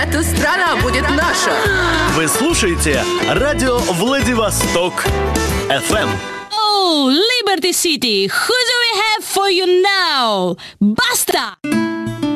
Эта страна будет наша. Вы слушаете радио Владивосток FM. Oh, Liberty City, who do we have for you now? Basta!